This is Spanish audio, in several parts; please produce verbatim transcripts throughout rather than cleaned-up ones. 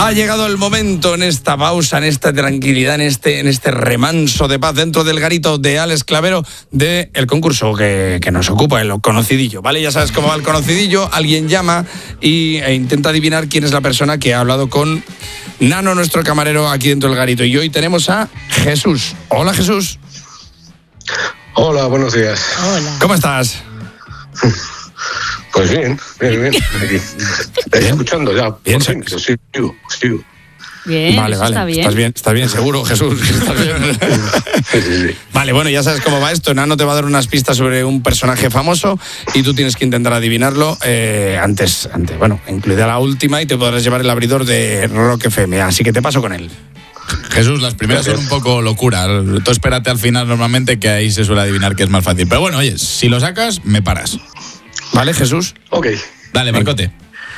Ha llegado el momento en esta pausa, en esta tranquilidad, en este, en este remanso de paz dentro del garito de Alex Clavero del concurso que, que nos ocupa, el conocidillo, ¿vale? Ya sabes cómo va el conocidillo, alguien llama y, e intenta adivinar quién es la persona que ha hablado con Nano, nuestro camarero, aquí dentro del garito. Y hoy tenemos a Jesús. Hola, Jesús. Hola, buenos días. Hola. ¿Cómo estás? Pues bien, bien, bien. Aquí. Escuchando ya. Bien, por fin, sí. sigo, sigo. Bien, Vale, eso vale. está bien. Estás bien, estás bien, seguro, Jesús. Estás bien. Sí, sí, sí. Vale, bueno, ya sabes cómo va esto. Nano te va a dar unas pistas sobre un personaje famoso y tú tienes que intentar adivinarlo eh, antes, antes, bueno, incluida la última y te podrás llevar el abridor de Rock F M. Así que te paso con él. Jesús, las primeras son un poco locura. Tú espérate al final normalmente, que ahí se suele adivinar que es más fácil. Pero bueno, oye, si lo sacas, me paras. ¿Vale, Jesús? Ok. Dale, Marcote.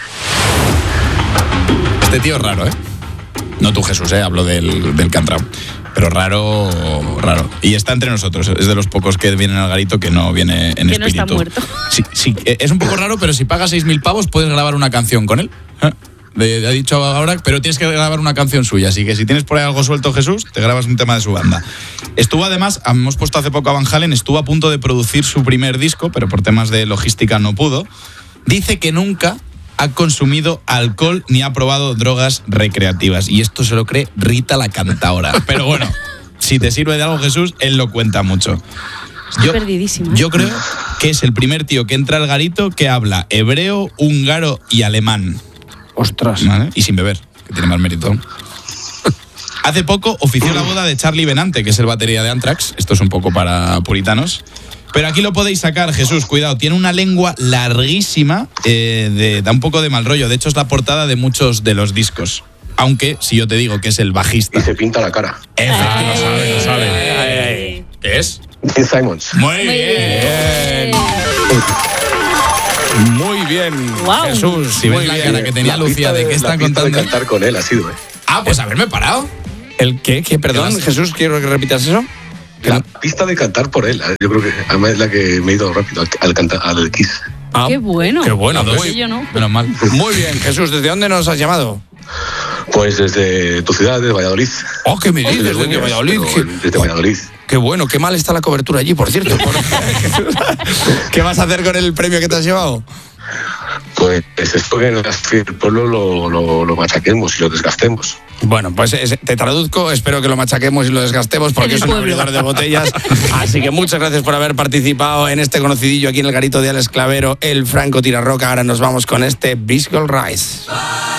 Este tío es raro, ¿eh? No tú, Jesús, ¿eh? Hablo del, del Cantrao. Pero raro, raro. Y está entre nosotros. Es de los pocos que vienen al garito que no viene en Que espíritu. no está muerto. Sí, sí, es un poco raro, pero si pagas seis mil pavos puedes grabar una canción con él. ¿Eh? Le ha dicho ahora, pero tienes que grabar una canción suya. Así que si tienes por ahí algo suelto, Jesús, te grabas un tema de su banda. Estuvo además, hemos puesto hace poco a Van Halen, estuvo a punto de producir su primer disco, pero por temas de logística no pudo. Dice que nunca ha consumido alcohol ni ha probado drogas recreativas. Y esto se lo cree Rita la cantaora. Pero bueno, si te sirve de algo, Jesús, él lo cuenta mucho. Estoy perdidísima. Yo creo que es el primer tío que entra al garito que habla hebreo, húngaro y alemán. Ostras. ¿Vale? Y sin beber, que tiene más mérito. Hace poco ofició la boda de Charlie Benante, que es el batería de Anthrax. Esto es un poco para puritanos. Pero aquí lo podéis sacar, Jesús, cuidado. Tiene una lengua larguísima, eh, de, da un poco de mal rollo. De hecho, es la portada de muchos de los discos. Aunque, si yo te digo que es el bajista. Y se pinta la cara. Eso, Ay. lo sabe, lo sabe. Ay. ¿Qué es? Dean Simons. Muy Muy bien. bien. Muy bien, Guau. Jesús. Si ves muy la bien. cara que tenía La Lucía pista de qué la están pista contando. de cantar con él ha sido, ¿eh? Ah, pues haberme parado. ¿El qué? ¿Qué? Perdón, ¿Qué vas? Jesús, quiero que repitas eso. La pista de cantar por él. Yo creo que además es la que me he ido rápido al, al, cantar, al Kiss. Ah, Qué bueno. Qué bueno, Dos. muy, Yo no. Menos mal. muy bien. Jesús, ¿desde dónde nos has llamado? Pues desde tu ciudad, desde Valladolid. Oh, ¿qué me dices? Desde Dueñas, Valladolid. pero Qué, Desde Valladolid. qué bueno, qué mal está la cobertura allí, por cierto. ¿Qué vas a hacer con el premio que te has llevado? Pues esto que en el pueblo lo, lo, lo machaquemos y lo desgastemos. Bueno, pues es- te traduzco, espero que lo machaquemos y lo desgastemos porque En es el un pueblo. abridor de botellas. Así que muchas gracias por haber participado en este conocidillo aquí en el garito de Alex Clavero, el Franco Tirarroca. Ahora nos vamos con este Biscuit Rice.